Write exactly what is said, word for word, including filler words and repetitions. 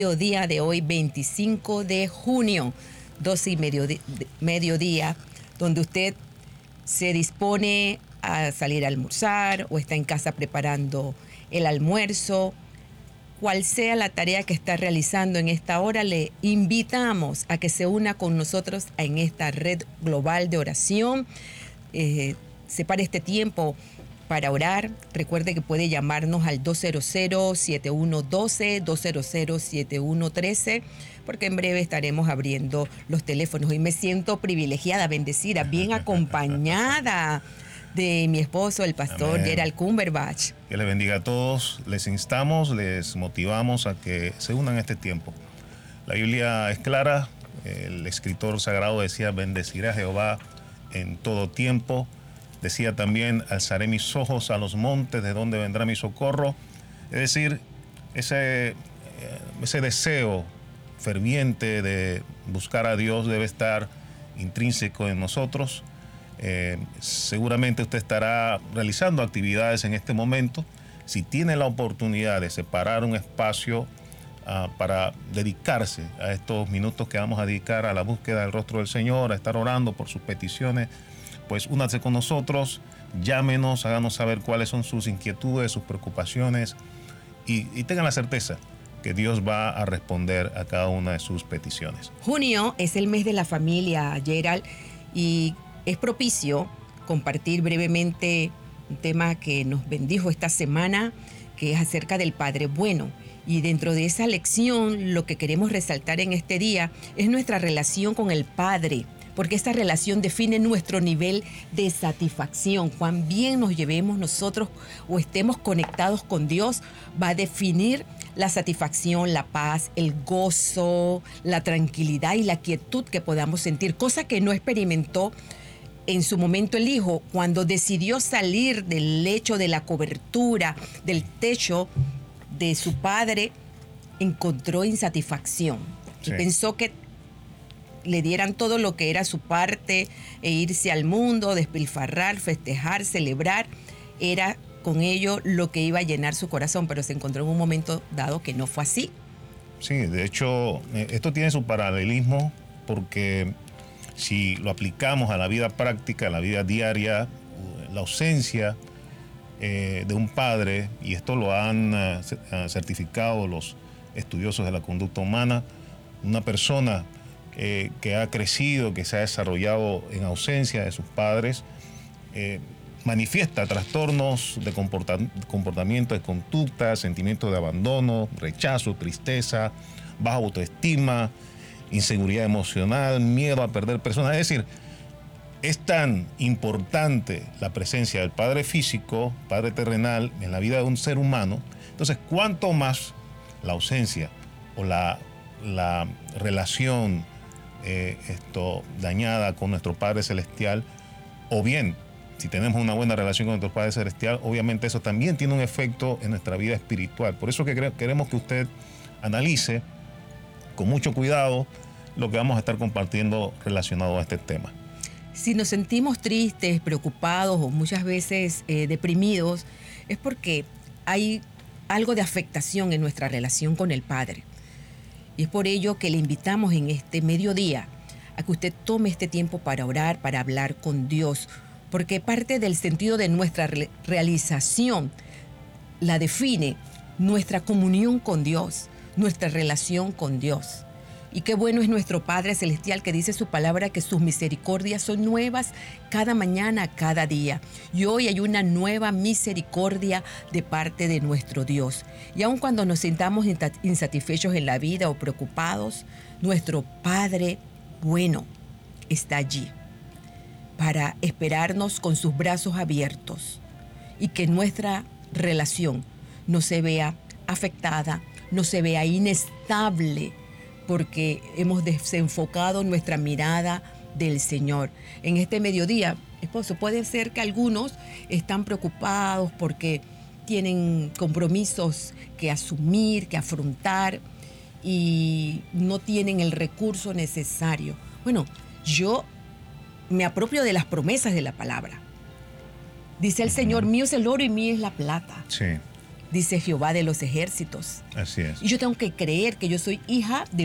Día de hoy, veinticinco de junio, doce y medio de, mediodía, donde usted se dispone a salir a almorzar o está en casa preparando el almuerzo. Cual sea la tarea que está realizando en esta hora, le invitamos a que se una con nosotros en esta red global de oración. Eh, separe este tiempo para orar. Recuerde que puede llamarnos al dos cero cero, siete uno uno dos, dos cero cero, siete uno uno tres, porque en breve estaremos abriendo los teléfonos. Y me siento privilegiada, bendecida, bien acompañada de mi esposo, el pastor Amén. Gerald Cumberbatch. Que les bendiga a todos. Les instamos, les motivamos a que se unan a este tiempo. La Biblia es clara. El escritor sagrado decía: bendeciré a Jehová en todo tiempo. Decía también: alzaré mis ojos a los montes, ¿de dónde vendrá mi socorro? Es decir, ese, ese deseo ferviente de buscar a Dios debe estar intrínseco en nosotros. Eh, seguramente usted estará realizando actividades en este momento. Si tiene la oportunidad de separar un espacio uh, para dedicarse a estos minutos que vamos a dedicar a la búsqueda del rostro del Señor, a estar orando por sus peticiones, pues únase con nosotros, llámenos, háganos saber cuáles son sus inquietudes, sus preocupaciones y, y tengan la certeza que Dios va a responder a cada una de sus peticiones. Junio es el mes de la familia, Gerald, y es propicio compartir brevemente un tema que nos bendijo esta semana, que es acerca del Padre Bueno. Y dentro de esa lección, lo que queremos resaltar en este día es nuestra relación con el Padre, porque esta relación define nuestro nivel de satisfacción. Cuán bien nos llevemos nosotros o estemos conectados con Dios va a definir la satisfacción, la paz, el gozo, la tranquilidad y la quietud que podamos sentir, cosa que no experimentó en su momento el hijo cuando decidió salir del lecho, de la cobertura, del techo de su padre. Encontró insatisfacción sí. y pensó que le dieran todo lo que era su parte e irse al mundo, despilfarrar, festejar, celebrar. Era con ello lo que iba a llenar su corazón, pero se encontró en un momento dado que no fue así. Sí, de hecho, esto tiene su paralelismo porque si lo aplicamos a la vida práctica, a la vida diaria, la ausencia eh, de un padre, y esto lo han uh, certificado los estudiosos de la conducta humana, una persona eh, que ha crecido, que se ha desarrollado en ausencia de sus padres, eh, manifiesta trastornos de comportamiento, de conducta, sentimientos de abandono, rechazo, tristeza, baja autoestima, inseguridad emocional, miedo a perder personas. Es decir, es tan importante la presencia del Padre físico, Padre terrenal, en la vida de un ser humano. Entonces, ¿cuánto más la ausencia o la, la relación eh, esto, dañada con nuestro Padre celestial? O bien, si tenemos una buena relación con nuestro Padre celestial, obviamente eso también tiene un efecto en nuestra vida espiritual. Por eso que queremos que usted analice con mucho cuidado lo que vamos a estar compartiendo relacionado a este tema. Si nos sentimos tristes, preocupados o muchas veces eh, deprimidos, es porque hay algo de afectación en nuestra relación con el Padre. Y es por ello que le invitamos en este mediodía a que usted tome este tiempo para orar, para hablar con Dios, porque parte del sentido de nuestra re- realización la define nuestra comunión con Dios, nuestra relación con Dios. Y qué bueno es nuestro Padre Celestial, que dice su palabra que sus misericordias son nuevas cada mañana, cada día. Y hoy hay una nueva misericordia de parte de nuestro Dios. Y aun cuando nos sintamos insatisfechos en la vida o preocupados, nuestro Padre bueno está allí para esperarnos con sus brazos abiertos y que nuestra relación no se vea afectada, no se vea inestable, porque hemos desenfocado nuestra mirada del Señor. En este mediodía, esposo, puede ser que algunos están preocupados porque tienen compromisos que asumir, que afrontar y no tienen el recurso necesario. Bueno, yo me apropio de las promesas de la palabra. Dice el Señor: mío es el oro y mío es la plata. Sí. dice Jehová de los ejércitos. Así es. Y yo tengo que creer que yo soy hija de